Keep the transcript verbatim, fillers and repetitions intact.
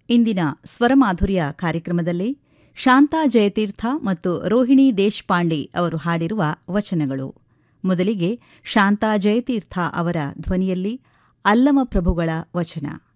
ಇಂದಿನ ಸ್ವರಮಾಧುರ್ಯ ಕಾರ್ಯಕ್ರಮದಲ್ಲಿ ಶಾಂತಾ ಜಯತೀರ್ಥ ಮತ್ತು ರೋಹಿಣಿ ದೇಶಪಾಂಡೆ ಅವರು ಹಾಡಿರುವ ವಚನಗಳು. ಮೊದಲಿಗೆ ಶಾಂತಾ ಜಯತೀರ್ಥ ಅವರ ಧ್ವನಿಯಲ್ಲಿ ಅಲ್ಲಮ ಪ್ರಭುಗಳ ವಚನ.